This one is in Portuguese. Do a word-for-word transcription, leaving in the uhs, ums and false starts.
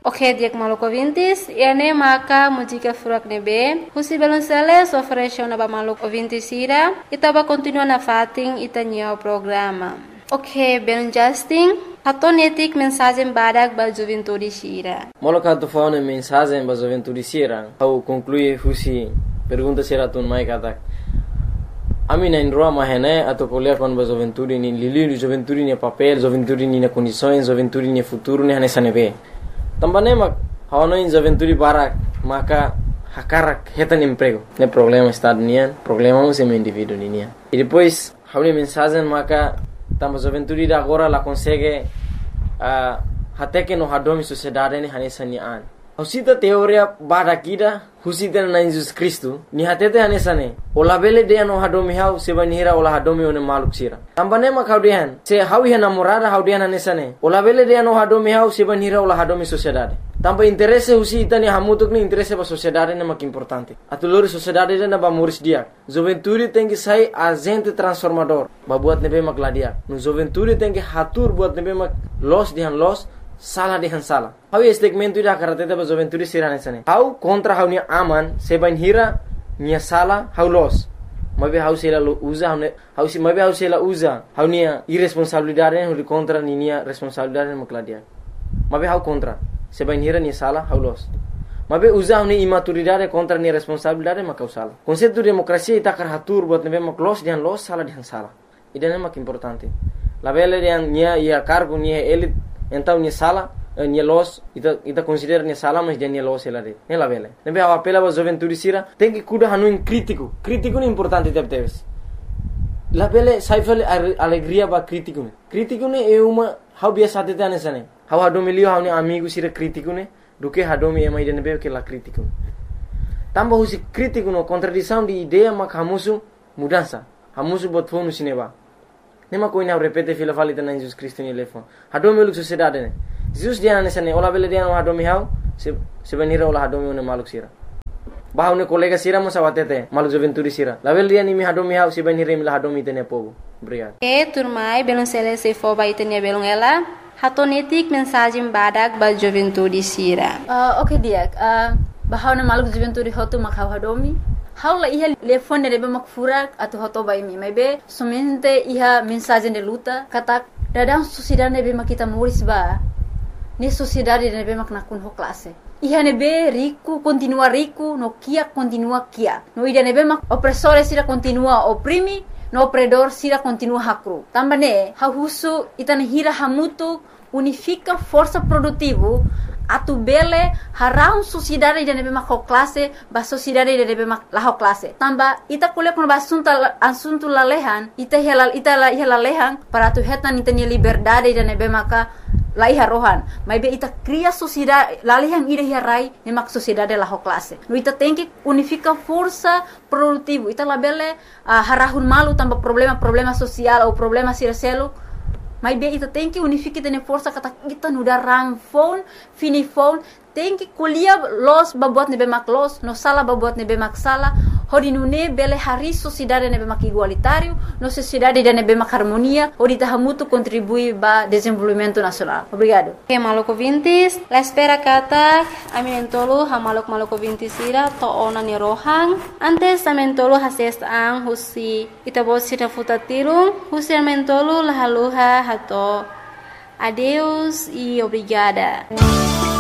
Ok, dia maluco ouvintes, e ane maka música furak nebe, husi belunsele sofresho na ba maluco ouvintes ira, itaba continua na fating itanyo programa. Ok, belun Justin, hatonetik mensagem badak ba juventude sira. Moloka tu faune mensagem ba juventude sira, au conclui husi pergunta sira tun mai katak. Ami na indroa mahene atau kuliah kon ba juventude ni lili juventude ni papel, juventude ni na condições, juventude ni futuro ni hane sanebe. Também mak hano in juventude barak maka hakarak hetan emprego. Ne problema está nian, problema é meu indivíduo nian. E depois haune mensagem maka tamba juventude da agora la consegue uh, até que no hadomi sociedade ni hane sanian. Husita teoria barakida husita na Jesus Cristo ni hatete hane sane. Ola bele de no hadomi hau seba nihira ola hadomi one maluk sira. Tambane mak haudian se hawi hana morada haudian hane sane. Ola bele de no hadomi hau seba nihira ola hadomi sociedade. Tampa interesse husita ni hamutuk ni interesse ba sociedade na mak importante. Atulori sociedade na ba moris dia. Juventude tem que sai agente transformador. Ba buat nebe mak ladia. No juventude tem que hatur buat nebe mak los dihan los salah dihan salah. Hau statement ida karateta ba juventude sirane sane. Hau kontra hau ni aman seba nihira nia salah hau los. Mabe hau sela usa hau hau si mabe hau sela usa hau nia irresponsabilidade hau contra ni nia responsabilidade mak ladia. Mabe hau contra seba nihira nia salah hau los. Mabe usa hau ni imaturidade contra nia responsabilidade mak hau salah. Konsepto demokrasia ita karatur buat nebe mak los dihan los salah dihan salah. Ida mak importante. La bele dihan nia ia cargo nia elit então nia sala nia los ita ita considera nia sala mas dia nia los ela de ela vele nebe a apela ba juventude sira tem que cuidar hanu in crítico crítico é importante teve teves la vele sai vele alegria ba crítico ne crítico ne é uma how biasa tete anesane how hadomilio how ne amigo sira crítico ne do que hadomi é mais de nebe que la crítico tamba husi crítico no contradição de ideia mak hamusu mudança hamusu bot fonu sineba nema koina repete fila falita na Jesus Cristo ni lefon hadomi luk sociedade ne Jesus dia na sane ola bele dia no hadomi hau se se benira ola hadomi ne maluk sira bahau ne kolega sira mo sawatete maluk juventude sira la bele dia ni mi hadomi hau se benira mi la hadomi tene pogo obrigado e turmai belum sele se fo ba itenia belum ela hatonetik mensagem badak ba juventude sira uh, okay dia uh, bahau ne maluk juventude hotu makau hadomi haula iha telefone rebe mak furak atau hoto bai mi maybe somente iha mensagem de luta kata dadang sociedade nebe mak kita muris ba ni sociedade nebe mak nakun ho classe iha nebe rico continua rico no kia continua kia no ida nebe mak opressore sira continua oprimi no opredor sira continua hakru tambane ha husu itane hira hamutu unifica força produtivo atu bele harau sociedade de nebe mak classe ba sociedade de nebe mak la classe tamba ita kule kon basunta asunto la lehan ita hela ita la hela lehan para tu hetan ita ni liberdade de nebe maka la iha rohan mai be ita cria sociedade la lehan ida hirai ne mak sociedade la classe no ita tem que unifica força produtivo ita la bele uh, harahun malu tamba problema problema social ou problema siraselo mas bem, ita tem que unificar tene força kata kita nuda ram phone, fini phone, tem que colher los babuat nebe mak los, no sala babuat nebe mak sala, hodi nune bele hari sociedade nebe mak igualitário, no sociedade de nebe mak harmonia, hodi tahamutu contribui ba desenvolvimento nacional. Obrigado. Ok, maluco vintis, la espera kata, aminentolo ha maluk maluco vintis ira to ona ni rohang, antes amentolo hases ang husi itabo sira futatirung, husi amentolo lahaluha hato. Adeus e obrigada.